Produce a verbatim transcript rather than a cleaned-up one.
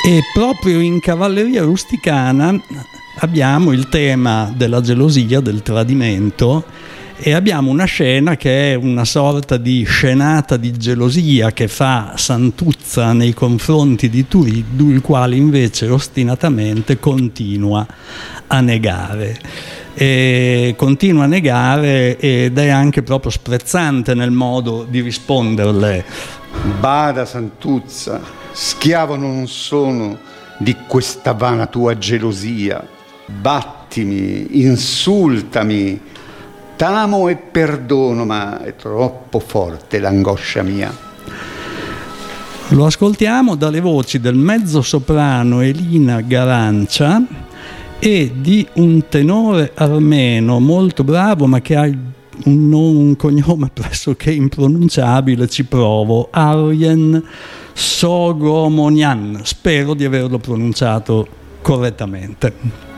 E proprio in Cavalleria Rusticana abbiamo il tema della gelosia, del tradimento, e abbiamo una scena che è una sorta di scenata di gelosia che fa Santuzza nei confronti di Turiddu, il quale invece ostinatamente continua a negare. E continua a negare ed è anche proprio sprezzante nel modo di risponderle. Bada, Santuzza, schiavo non sono di questa vana tua gelosia. Battimi, insultami, t'amo e perdono, ma è troppo forte l'angoscia mia. Lo ascoltiamo dalle voci del mezzosoprano Elina Garancia e di un tenore armeno molto bravo, ma che ha un, un cognome pressoché impronunciabile, ci provo, Arjen Sogomonian. Spero di averlo pronunciato correttamente.